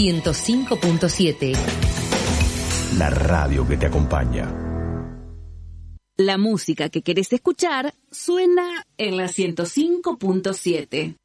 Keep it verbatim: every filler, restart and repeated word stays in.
ciento cinco punto siete. La radio que te acompaña. La música que querés escuchar suena en la ciento cinco punto siete.